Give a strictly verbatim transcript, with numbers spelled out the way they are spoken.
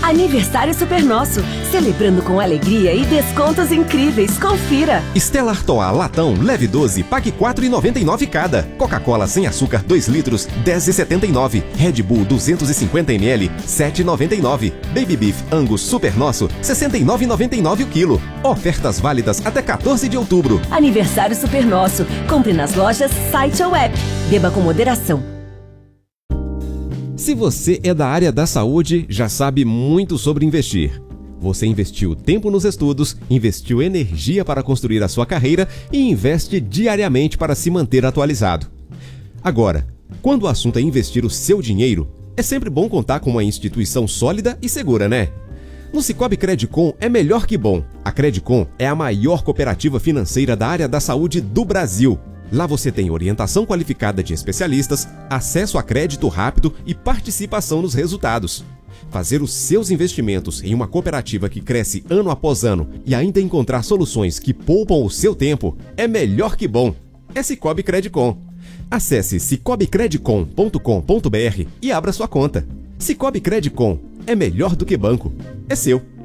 Aniversário Super Nosso, celebrando com alegria e descontos incríveis. Confira. Stella Artois latão, leve doze, pague quatro reais e noventa e nove centavos cada. Coca-Cola sem açúcar dois litros, dez reais e setenta e nove centavos. Red Bull duzentos e cinquenta mililitros, sete reais e noventa e nove centavos. Baby Beef Angus Super Nosso, sessenta e nove reais e noventa e nove centavos o quilo. Ofertas válidas até quatorze de outubro. Aniversário Super Nosso. Compre nas lojas, site ou app. Beba com moderação. Se você é da área da saúde, já sabe muito sobre investir. Você investiu tempo nos estudos, investiu energia para construir a sua carreira e investe diariamente para se manter atualizado. Agora, quando o assunto é investir o seu dinheiro, é sempre bom contar com uma instituição sólida e segura, né? No Sicoob Credicom é melhor que bom. A Credicom é a maior cooperativa financeira da área da saúde do Brasil. Lá você tem orientação qualificada de especialistas, acesso a crédito rápido e participação nos resultados. Fazer os seus investimentos em uma cooperativa que cresce ano após ano e ainda encontrar soluções que poupam o seu tempo é melhor que bom. É Sicoob Credicom. Acesse sicoob credicom ponto com ponto br e abra sua conta. Sicoob Credicom é melhor do que banco. É seu.